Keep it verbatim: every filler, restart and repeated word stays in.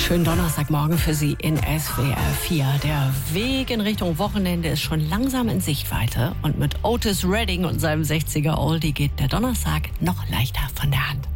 Schönen Donnerstagmorgen für Sie in S W R vier. Der Weg in Richtung Wochenende ist schon langsam in Sichtweite. Und mit Otis Redding und seinem sechziger Oldie geht der Donnerstag noch leichter von der Hand.